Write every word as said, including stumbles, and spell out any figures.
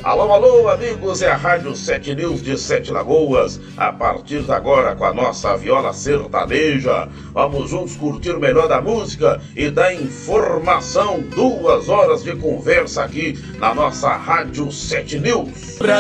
Alô, alô, amigos, é a Rádio Sete News de Sete Lagoas. A partir de agora, com a nossa viola sertaneja, vamos juntos curtir o melhor da música e da informação. Duas horas de conversa aqui na nossa Rádio Sete News.